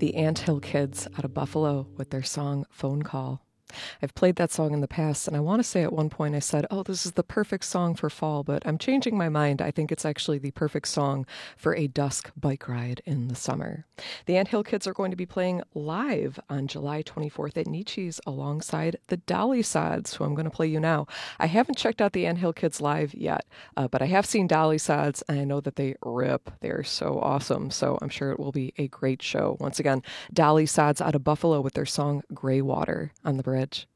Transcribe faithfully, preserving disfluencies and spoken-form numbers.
the Anthill Kids out of Buffalo with their song Phone Call. I've played that song in the past, and I want to say at one point I said, oh, this is the perfect song for fall, but I'm changing my mind. I think it's actually the perfect song for a dusk bike ride in the summer. The Anthill Kids are going to be playing live on July twenty-fourth at Nietzsche's alongside the Dolly Sods, who I'm going to play you now. I haven't checked out the Anthill Kids live yet, uh, but I have seen Dolly Sods, and I know that they rip. They're so awesome, so I'm sure it will be a great show. Once again, Dolly Sods out of Buffalo with their song Gray Water on the bridge.